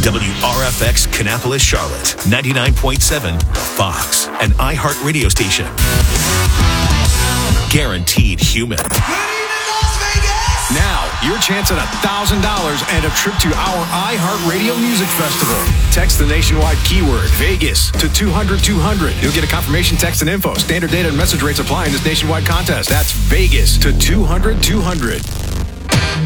WRFX Kannapolis, Charlotte, 99.7 Fox, an iHeart radio station. Guaranteed human. Now, your chance at $1,000 and a trip to our iHeartRadio Music Festival. Text the nationwide keyword Vegas to 200-200. You'll get a confirmation text and info. Standard data and message rates apply in this nationwide contest. That's Vegas to 200-200.